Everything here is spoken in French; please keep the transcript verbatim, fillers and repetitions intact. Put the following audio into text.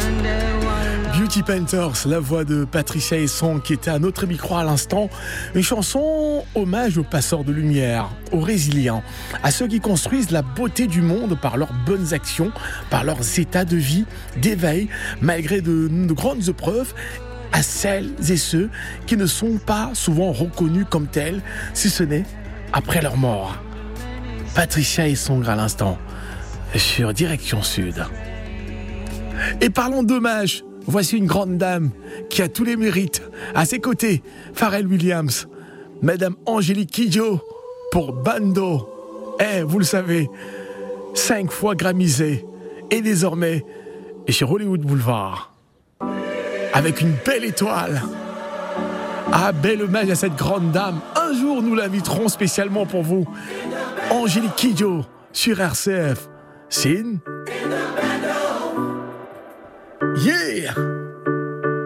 Beauty Painters, la voix de Patricia Hesson qui était à notre micro à l'instant. Une chanson hommage aux passeurs de lumière, aux résilients, à ceux qui construisent la beauté du monde par leurs bonnes actions, par leurs états de vie, d'éveil, malgré de, de grandes épreuves, à celles et ceux qui ne sont pas souvent reconnus comme tels, si ce n'est après leur mort. Patricia Hesson à l'instant, sur Direction Sud. Et parlons d'hommage. Voici une grande dame qui a tous les mérites. À ses côtés, Pharrell Williams, Madame Angélique Kidjo pour Bando. Eh, vous le savez, cinq fois gramisée. Et désormais, sur Hollywood Boulevard. Avec une belle étoile. Ah, bel hommage à cette grande dame. Un jour, nous l'inviterons spécialement pour vous. Angélique Kidjo sur R C F. Sin. Yeah!